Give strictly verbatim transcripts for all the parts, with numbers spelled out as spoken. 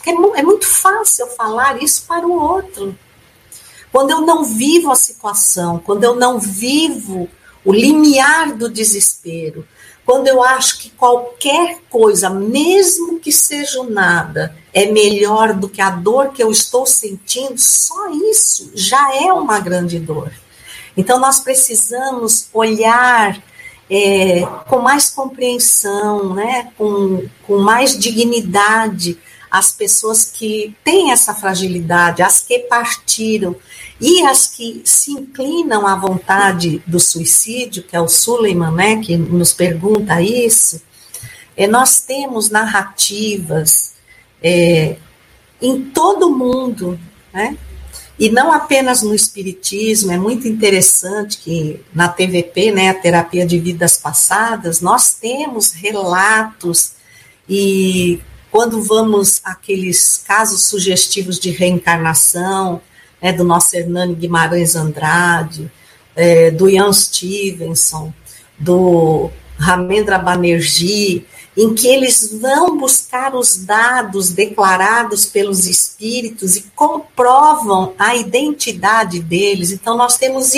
porque é, é muito fácil eu falar isso para o outro. Quando eu não vivo a situação, quando eu não vivo o limiar do desespero, quando eu acho que qualquer coisa, mesmo que seja nada, é melhor do que a dor que eu estou sentindo, só isso já é uma grande dor. Então, nós precisamos olhar é, com mais compreensão, né, com, com mais dignidade as pessoas que têm essa fragilidade, as que partiram, e as que se inclinam à vontade do suicídio, que é o Suleiman, né, que nos pergunta isso. É, nós temos narrativas é, em todo o mundo, né? E não apenas no espiritismo. É muito interessante que na T V P, né, a terapia de vidas passadas, nós temos relatos, e quando vamos àqueles casos sugestivos de reencarnação, né, do nosso Hernani Guimarães Andrade, é, do Ian Stevenson, do Ramendra Banerjee, em que eles vão buscar os dados declarados pelos espíritos e comprovam a identidade deles. Então, nós temos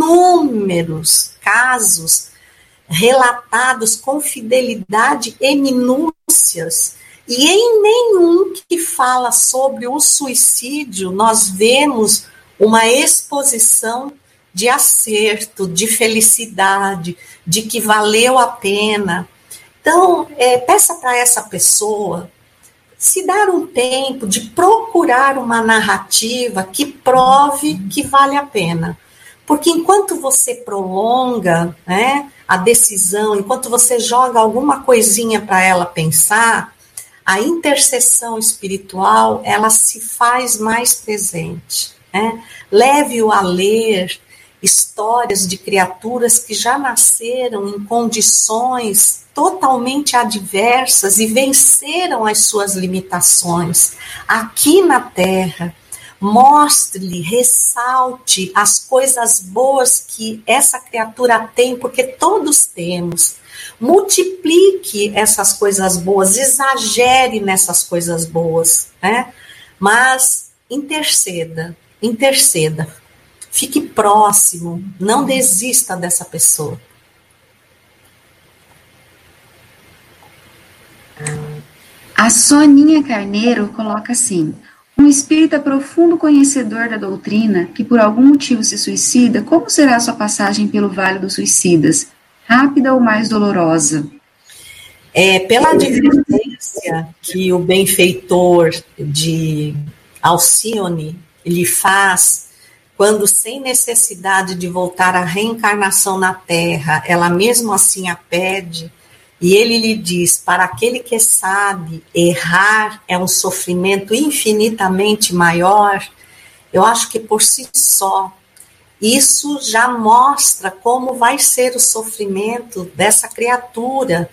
inúmeros casos relatados com fidelidade e minúcias, e em nenhum que fala sobre o suicídio nós vemos uma exposição de acerto, de felicidade, de que valeu a pena. Então, é, peça para essa pessoa se dar um tempo de procurar uma narrativa que prove que vale a pena. Porque enquanto você prolonga, né, a decisão, enquanto você joga alguma coisinha para ela pensar, a intercessão espiritual, ela se faz mais presente, né? Leve-o a ler histórias de criaturas que já nasceram em condições totalmente adversas e venceram as suas limitações aqui na Terra. Mostre-lhe, ressalte as coisas boas que essa criatura tem, porque todos temos. Multiplique essas coisas boas, exagere nessas coisas boas, né? Mas interceda, interceda. Fique próximo, não desista dessa pessoa. A Soninha Carneiro coloca assim: um espírita profundo conhecedor da doutrina, que por algum motivo se suicida, como será a sua passagem pelo Vale dos Suicidas? Rápida ou mais dolorosa? É, pela advertência que o benfeitor de Alcione lhe faz, quando sem necessidade de voltar à reencarnação na Terra, ela mesmo assim a pede, e ele lhe diz, para aquele que sabe, errar é um sofrimento infinitamente maior. Eu acho que por si só, isso já mostra como vai ser o sofrimento dessa criatura,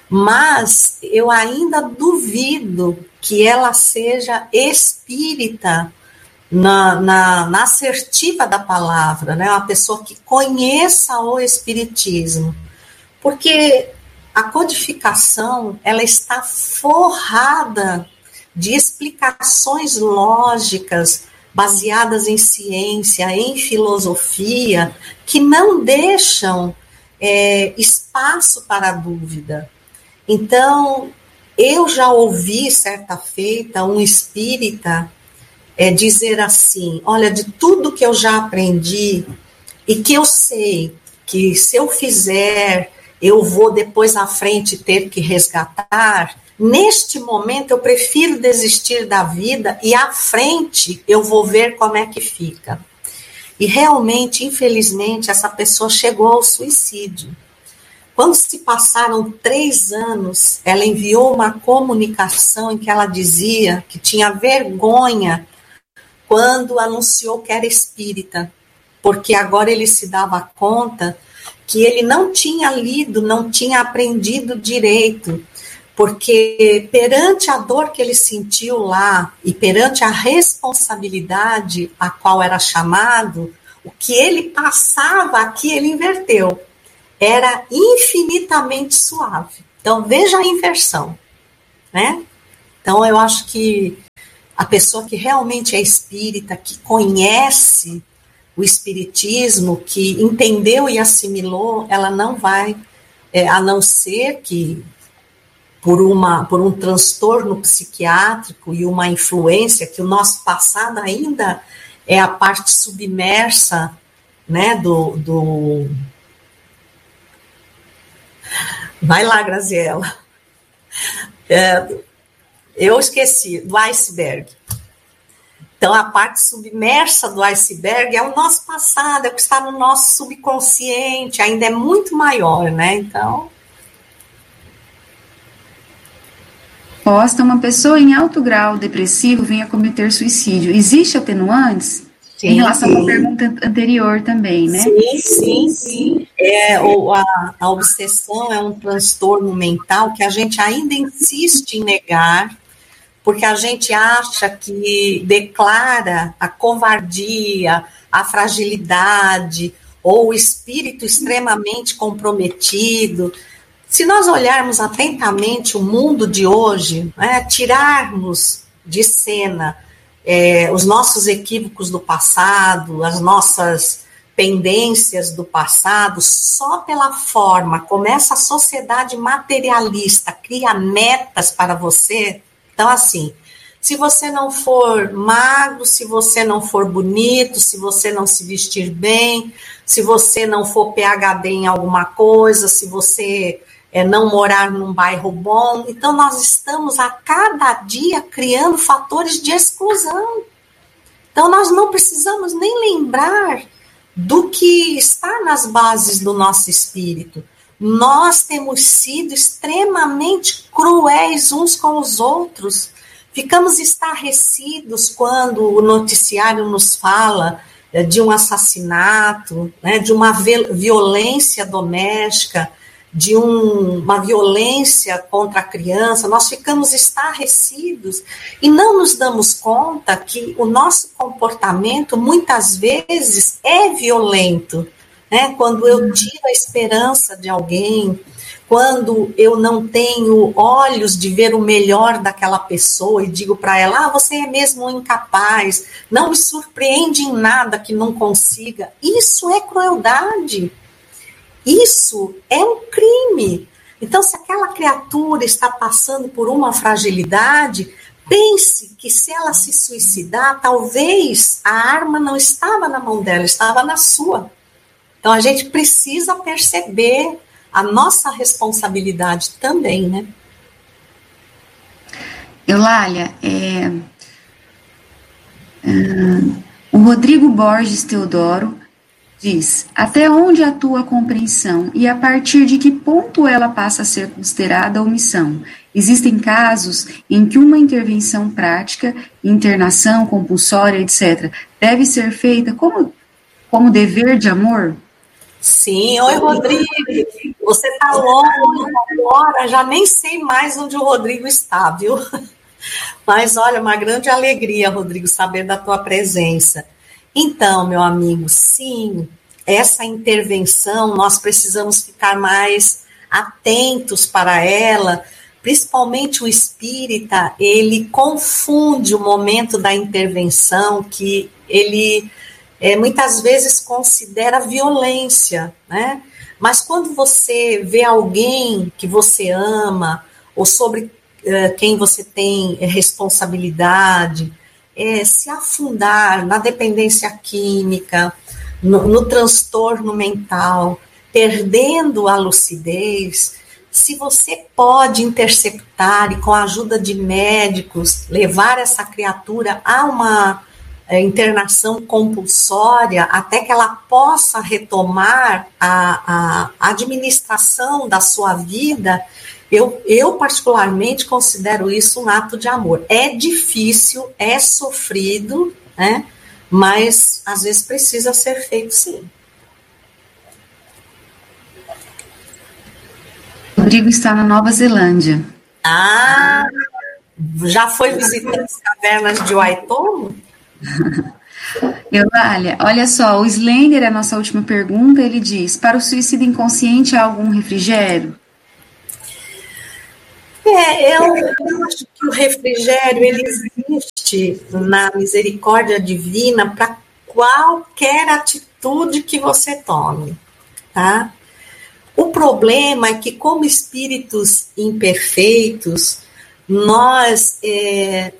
mas eu ainda duvido que ela seja espírita na, na, na assertiva da palavra, né? Uma pessoa que conheça o espiritismo, porque a codificação, ela está forrada de explicações lógicas, baseadas em ciência, em filosofia, que não deixam é, espaço para a dúvida. Então, eu já ouvi, certa feita, um espírita é, dizer assim, olha, de tudo que eu já aprendi, e que eu sei que se eu fizer, eu vou depois à frente ter que resgatar, neste momento eu prefiro desistir da vida e à frente eu vou ver como é que fica. E realmente, infelizmente, essa pessoa chegou ao suicídio. Quando se passaram três anos, ela enviou uma comunicação em que ela dizia que tinha vergonha quando anunciou que era espírita, porque agora ele se dava conta que ele não tinha lido, não tinha aprendido direito, porque perante a dor que ele sentiu lá e perante a responsabilidade a qual era chamado, o que ele passava aqui, ele inverteu. Era infinitamente suave. Então, veja a inversão, né? Então, eu acho que a pessoa que realmente é espírita, que conhece o espiritismo, que entendeu e assimilou, ela não vai, é, a não ser que por, uma, por um transtorno psiquiátrico e uma influência, que o nosso passado ainda é a parte submersa, né, do, do... Vai lá, Graziela. É, eu esqueci, do iceberg. Então, a parte submersa do iceberg é o nosso passado, é o que está no nosso subconsciente, ainda é muito maior, né? Então... Posta, uma pessoa em alto grau depressivo venha cometer suicídio. Existe atenuantes? Sim, em relação sim. à pergunta anterior também, né? Sim, sim, sim. É, ou a, a obsessão é um transtorno mental que a gente ainda insiste em negar, porque a gente acha que declara a covardia, a fragilidade, ou o espírito extremamente comprometido. Se nós olharmos atentamente o mundo de hoje, né, tirarmos de cena é, os nossos equívocos do passado, as nossas pendências do passado, só pela forma como essa sociedade materialista cria metas para você. Então, assim, se você não for magro, se você não for bonito, se você não se vestir bem, se você não for P H D em alguma coisa, se você é, não morar num bairro bom, então nós estamos a cada dia criando fatores de exclusão. Então, nós não precisamos nem lembrar do que está nas bases do nosso espírito. Nós temos sido extremamente cruéis uns com os outros. Ficamos estarrecidos quando o noticiário nos fala de um assassinato, né, de uma violência doméstica, de um, uma violência contra a criança. Nós ficamos estarrecidos e não nos damos conta que o nosso comportamento muitas vezes é violento. Né? Quando eu tiro a esperança de alguém, quando eu não tenho olhos de ver o melhor daquela pessoa e digo para ela, ah, você é mesmo incapaz, não me surpreende em nada que não consiga, isso é crueldade, isso é um crime. Então, se aquela criatura está passando por uma fragilidade, pense que se ela se suicidar, talvez a arma não estava na mão dela, estava na sua. Então, a gente precisa perceber a nossa responsabilidade também, né? Eulália, é, uh, o Rodrigo Borges Teodoro diz, até onde atua a compreensão e a partir de que ponto ela passa a ser considerada omissão? Existem casos em que uma intervenção prática, internação compulsória, etcétera, deve ser feita como, como dever de amor? Sim, oi Rodrigo, você está longe agora, já nem sei mais onde o Rodrigo está, viu? Mas olha, uma grande alegria, Rodrigo, saber da tua presença. Então, meu amigo, sim, essa intervenção, nós precisamos ficar mais atentos para ela, principalmente o espírita, ele confunde o momento da intervenção, que ele é, muitas vezes considera violência, né? Mas quando você vê alguém que você ama, ou sobre uh, quem você tem responsabilidade, é, se afundar na dependência química, no, no transtorno mental, perdendo a lucidez, se você pode interceptar e com a ajuda de médicos levar essa criatura a uma é, internação compulsória até que ela possa retomar a, a administração da sua vida, Eu, eu particularmente considero isso um ato de amor. É difícil, é sofrido, né? Mas às vezes precisa ser feito, sim. Rodrigo está na Nova Zelândia. Ah, já foi visitando as cavernas de Waitomo? Eulália, olha só, o Slender, a nossa última pergunta, ele diz, para o suicídio inconsciente há algum refrigério? É, eu, eu acho que o refrigério, ele existe existe na misericórdia divina para qualquer atitude que você tome, tá? O problema é que, como espíritos imperfeitos, nós, é,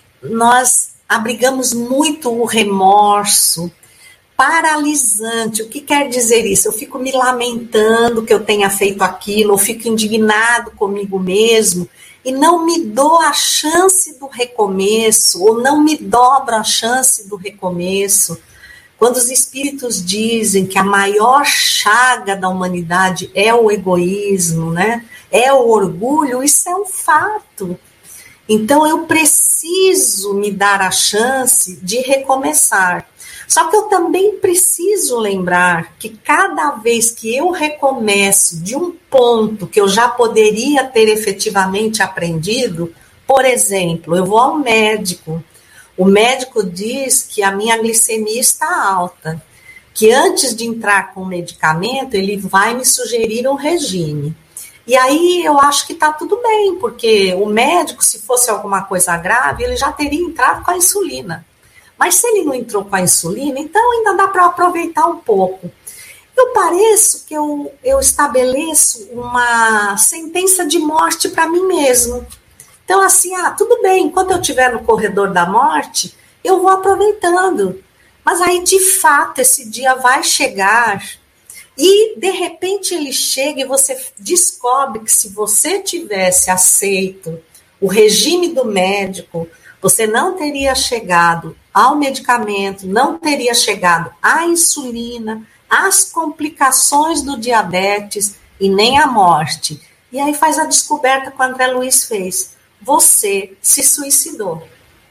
nós abrigamos muito o remorso paralisante. O que quer dizer isso? Eu fico me lamentando que eu tenha feito aquilo, eu fico indignado comigo mesmo e não me dou a chance do recomeço, ou não me dobro a chance do recomeço. Quando os espíritos dizem que a maior chaga da humanidade é o egoísmo, né? É o orgulho, isso é um fato. Então eu preciso me dar a chance de recomeçar. Só que eu também preciso lembrar que cada vez que eu recomeço de um ponto que eu já poderia ter efetivamente aprendido, por exemplo, eu vou ao médico. O médico diz que a minha glicemia está alta, que antes de entrar com o medicamento, ele vai me sugerir um regime. E aí eu acho que está tudo bem, porque o médico, se fosse alguma coisa grave, ele já teria entrado com a insulina. Mas se ele não entrou com a insulina, então ainda dá para aproveitar um pouco. Eu pareço que eu, eu estabeleço uma sentença de morte para mim mesmo. Então, assim, ah, tudo bem, enquanto eu estiver no corredor da morte, eu vou aproveitando. Mas aí, de fato, esse dia vai chegar e, de repente, ele chega e você descobre que se você tivesse aceito o regime do médico, você não teria chegado ao medicamento, não teria chegado à insulina, às complicações do diabetes e nem à morte. E aí faz a descoberta que o André Luiz fez. Você se suicidou.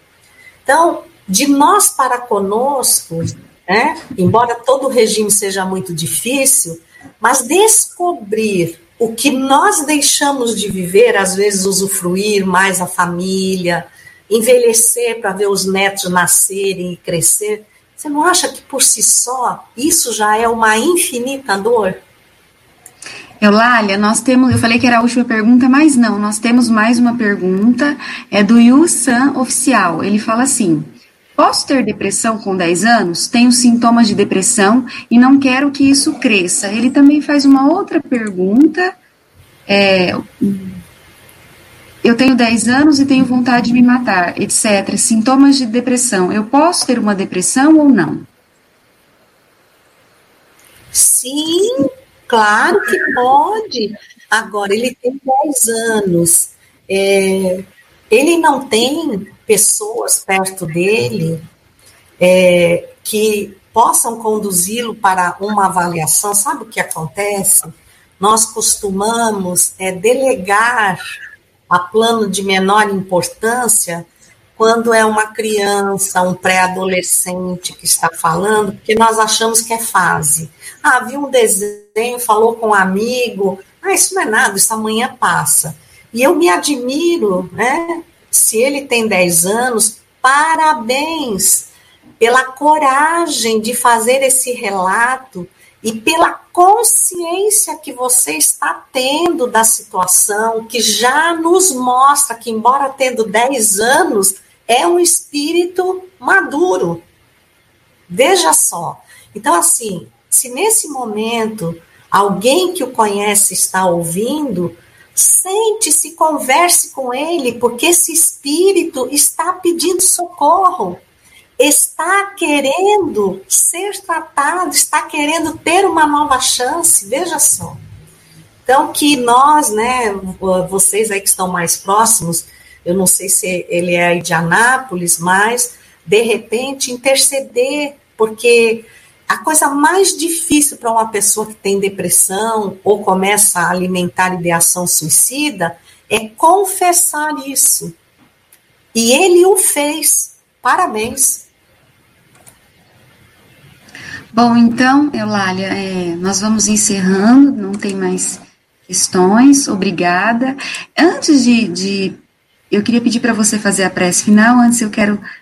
Então, de nós para conosco, né, embora todo o regime seja muito difícil, mas descobrir o que nós deixamos de viver, às vezes usufruir mais a família, envelhecer para ver os netos nascerem e crescer, você não acha que por si só isso já é uma infinita dor? Eulália, nós temos, eu falei que era a última pergunta, mas não, nós temos mais uma pergunta, é do Yu San Oficial. Ele fala assim: posso ter depressão com dez anos? Tenho sintomas de depressão e não quero que isso cresça. Ele também faz uma outra pergunta, é, eu tenho dez anos e tenho vontade de me matar, etcétera. Sintomas de depressão, eu posso ter uma depressão ou não? Sim, claro que pode. Agora, ele tem dez anos. É, ele não tem pessoas perto dele é, que possam conduzi-lo para uma avaliação. Sabe o que acontece? Nós costumamos é, delegar a plano de menor importância quando é uma criança, um pré-adolescente que está falando, porque nós achamos que é fase. Ah, viu um desenho, falou com um amigo, ah, isso não é nada, isso amanhã passa. E eu me admiro, né? Se ele tem dez anos, parabéns pela coragem de fazer esse relato e pela consciência que você está tendo da situação, que já nos mostra que, embora tendo dez anos, é um espírito maduro. Veja só. Então, assim, se nesse momento alguém que o conhece está ouvindo, sente-se, converse com ele, porque esse espírito está pedindo socorro, está querendo ser tratado, está querendo ter uma nova chance, veja só. Então, que nós, né, vocês aí que estão mais próximos, eu não sei se ele é aí de Anápolis, mas, de repente, interceder, porque a coisa mais difícil para uma pessoa que tem depressão ou começa a alimentar ideação suicida é confessar isso. E ele o fez. Parabéns. Bom, então, Eulália, é, nós vamos encerrando, não tem mais questões, obrigada. Antes de, de eu queria pedir para você fazer a prece final, antes eu quero